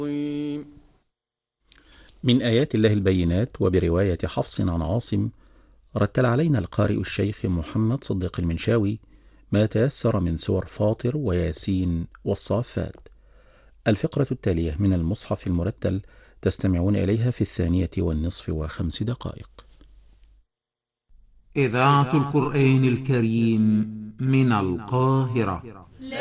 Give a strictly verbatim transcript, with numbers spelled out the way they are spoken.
من آيات الله البينات وبرواية حفص عن عاصم رتل علينا القارئ الشيخ محمد صديق المنشاوي ما تيسر من سور فاطر وياسين والصافات. الفقرة التالية من المصحف المرتل تستمعون إليها في الثانية والنصف وخمس دقائق. إذاعة القرآن الكريم من القاهرة.